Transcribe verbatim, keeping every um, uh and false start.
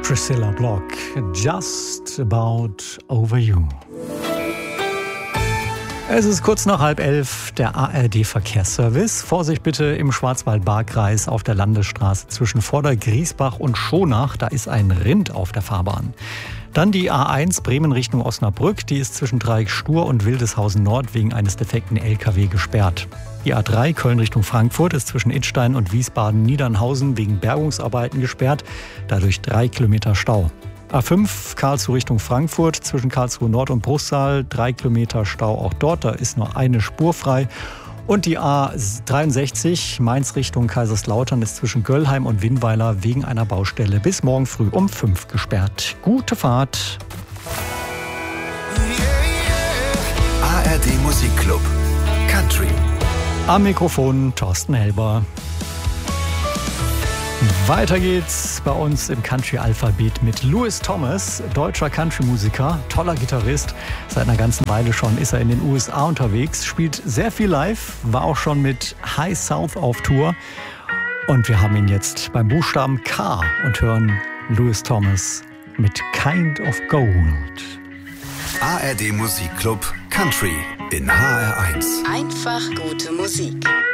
Priscilla Block, Just About Over You. Es ist kurz nach halb elf, der A R D-Verkehrsservice. Vorsicht bitte im Schwarzwald-Baar-Kreis auf der Landesstraße zwischen Vordergriesbach und Schonach. Da ist ein Rind auf der Fahrbahn. Dann die A eins Bremen Richtung Osnabrück. Die ist zwischen Dreieck Stur und Wildeshausen Nord wegen eines defekten L K W gesperrt. Die A drei Köln Richtung Frankfurt ist zwischen Idstein und Wiesbaden-Niedernhausen wegen Bergungsarbeiten gesperrt. Dadurch drei Kilometer Stau. A fünf Karlsruhe Richtung Frankfurt zwischen Karlsruhe Nord und Bruchsal. Drei Kilometer Stau auch dort. Da ist nur eine Spur frei. Und die A dreiundsechzig Mainz Richtung Kaiserslautern ist zwischen Göllheim und Winnweiler wegen einer Baustelle bis morgen früh um fünf gesperrt. Gute Fahrt. A R D Musikclub Country. Am Mikrofon Thorsten Helber. Weiter geht's bei uns im Country-Alphabet mit Louis Thomas, deutscher Country-Musiker, toller Gitarrist. Seit einer ganzen Weile schon ist er in den U S A unterwegs, spielt sehr viel live, war auch schon mit High South auf Tour. Und wir haben ihn jetzt beim Buchstaben K und hören Louis Thomas mit Kind of Gold. A R D Musikclub Country in H R eins. Einfach gute Musik.